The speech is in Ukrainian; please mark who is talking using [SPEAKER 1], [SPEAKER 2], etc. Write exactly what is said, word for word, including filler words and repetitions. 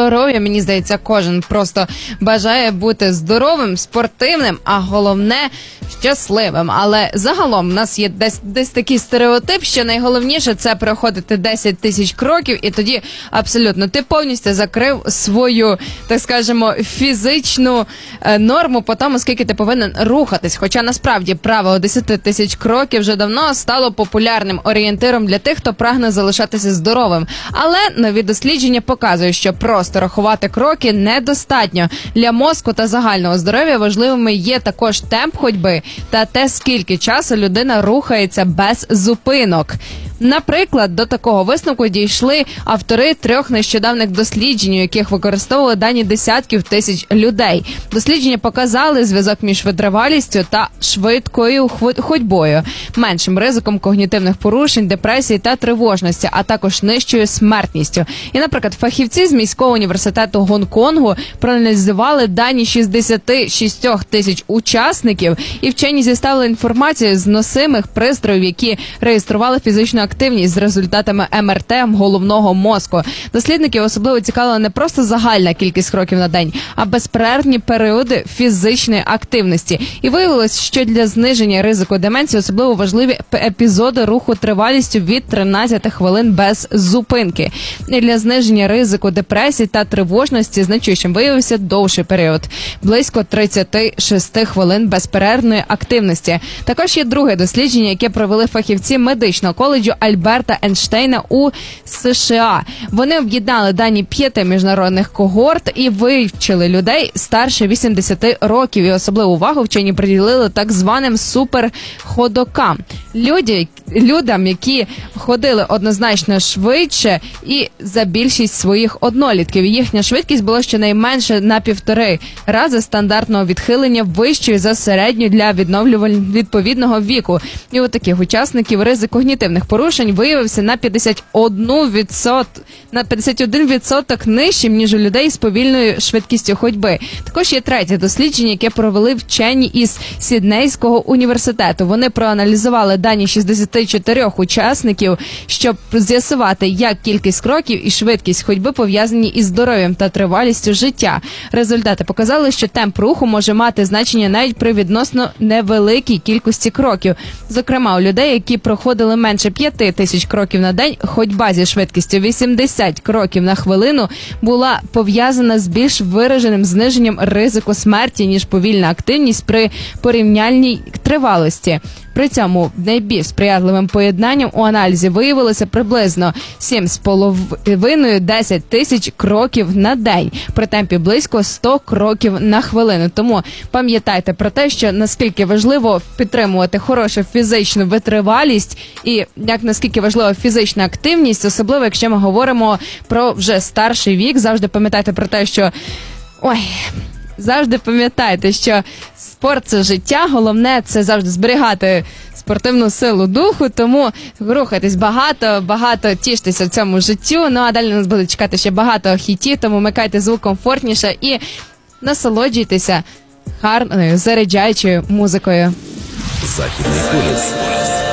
[SPEAKER 1] здоров'я, мені здається, кожен просто бажає бути здоровим, спортивним, а головне – щасливим. Але загалом в нас є десь, десь такий стереотип, що найголовніше – це проходити десять тисяч кроків, і тоді абсолютно ти повністю закрив свою, так скажемо, фізичну е, норму по тому, скільки ти повинен рухатись. Хоча насправді правило десять тисяч кроків вже давно стало популярним орієнтиром для тих, хто прагне залишатися здоровим. Але нові дослідження показують, що просто рахувати кроки недостатньо. Для мозку та загального здоров'я важливими є також темп ходьби та те, скільки часу людина рухається без зупинок. Наприклад, до такого висновку дійшли автори трьох нещодавних досліджень, у яких використовували дані десятків тисяч людей. Дослідження показали зв'язок між витривалістю та швидкою ходьбою, меншим ризиком когнітивних порушень, депресії та тривожності, а також нижчою смертністю. І, наприклад, фахівці з міського університету Гонконгу проаналізували дані шістдесят шість тисяч учасників, і вчені зіставили інформацію з носимих пристроїв, які реєстрували фізичну активність з результатами ем ер те головного мозку. Дослідників особливо цікавила не просто загальна кількість кроків на день, а безперервні періоди фізичної активності. І виявилось, що для зниження ризику деменції особливо важливі епізоди руху тривалістю від тринадцяти хвилин без зупинки. І для зниження ризику депресії та тривожності значущим виявився довший період – близько тридцять шість хвилин безперервної активності. Також є друге дослідження, яке провели фахівці медичного коледжу Альберта Ейнштейна у США. Вони об'єднали дані п'яти міжнародних когорт і вивчили людей старше вісімдесят років. І особливу увагу вчені приділили так званим суперходокам. Люди, людям, які ходили однозначно швидше і за більшість своїх однолітків. Їхня швидкість була щонайменше на півтори рази стандартного відхилення вищою за середню для відновлювань відповідного віку. І у таких учасників ризик когнітивних порушень виявився на п'ятдесят один відсоток, на п'ятдесят один відсоток нижчим, ніж у людей з повільною швидкістю ходьби. Також є третє дослідження, яке провели вчені із Сіднейського університету. Вони проаналізували дані шістдесят чотири учасників, щоб з'ясувати, як кількість кроків і швидкість ходьби пов'язані із здоров'ям та тривалістю життя. Результати показали, що темп руху може мати значення навіть при відносно невеликій кількості кроків. Зокрема, у людей, які проходили менше п'яти тисяч кроків на день, ходьба зі швидкістю вісімдесят кроків на хвилину була пов'язана з більш вираженим зниженням ризику смерті, ніж повільна активність при порівняльній тривалості. При цьому найбільш сприятливим поєднанням у аналізі виявилося приблизно сім з половиною - десять тисяч кроків на день, при темпі близько сто кроків на хвилину. Тому пам'ятайте про те, що наскільки важливо підтримувати хорошу фізичну витривалість і як наскільки важлива фізична активність, особливо якщо ми говоримо про вже старший вік. Завжди пам'ятайте про те, що ой... Завжди пам'ятайте, що спорт – це життя, головне – це завжди зберігати спортивну силу духу, тому рухайтесь багато, багато тіштеся в цьому життю. Ну а далі нас буде чекати ще багато хітів, тому вмикайте звук комфортніше і насолоджуйтеся гарною, заряджаючою музикою.
[SPEAKER 2] Західний полюс.